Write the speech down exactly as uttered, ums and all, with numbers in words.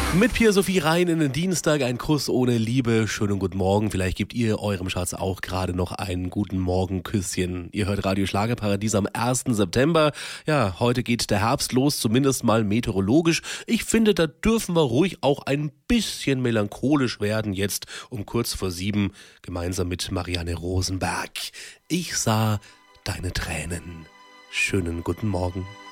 Mit Pia-Sophie rein in den Dienstag, ein Kuss ohne Liebe. Schönen guten Morgen. Vielleicht gebt ihr eurem Schatz auch gerade noch einen guten Morgenküsschen. Ihr hört Radio Schlagerparadies am ersten September. Ja, heute geht der Herbst los, zumindest mal meteorologisch. Ich finde, da dürfen wir ruhig auch ein bisschen melancholisch werden jetzt um kurz vor sieben, gemeinsam mit Marianne Rosenberg. Ich sah deine Tränen. Schönen guten Morgen.